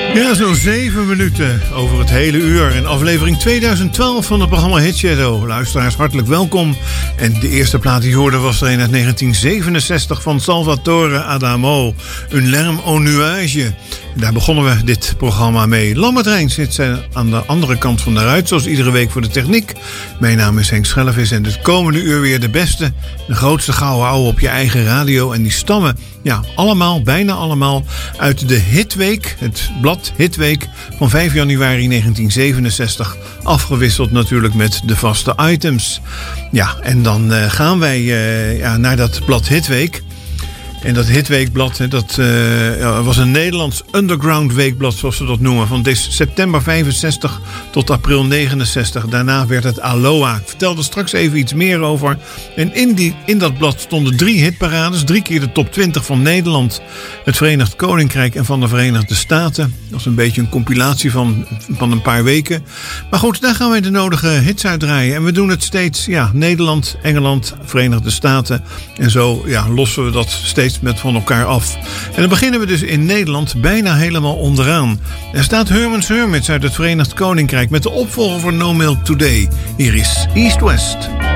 Ja, zo'n 7 minuten over het hele uur in aflevering 2012 van het programma Hit Shadow. Luisteraars, hartelijk welkom. En de eerste plaat die je hoorde was er een uit 1967 van Salvatore Adamo. Un Lerme au nuage. Daar begonnen we dit programma mee. Lambert Reijn zit aan de andere kant van de ruit, zoals iedere week voor de techniek. Mijn naam is Henk Schellevis en het komende uur weer de beste, de grootste gouden ouwe op je eigen radio. En die stammen, ja, allemaal, bijna allemaal, uit de Hitweek, het blad Hitweek van 5 januari 1967. Afgewisseld natuurlijk met de vaste items. Ja, en dan gaan wij naar dat blad Hitweek. En dat Hitweekblad, dat was een Nederlands underground weekblad, zoals ze dat noemen. Van september 65 tot april 69. Daarna werd het Aloha. Ik vertel er straks even iets meer over. En in dat blad stonden 3 hitparades. 3 keer de top 20 van Nederland, het Verenigd Koninkrijk en van de Verenigde Staten. Dat is een beetje een compilatie van een paar weken. Maar goed, daar gaan wij de nodige hits uitdraaien. En we doen het steeds, Nederland, Engeland, Verenigde Staten. En zo lossen we dat steeds van elkaar af. En dan beginnen we dus in Nederland bijna helemaal onderaan. Er staat Herman's Hermits uit het Verenigd Koninkrijk met de opvolger voor No Milk Today. Hier is East West.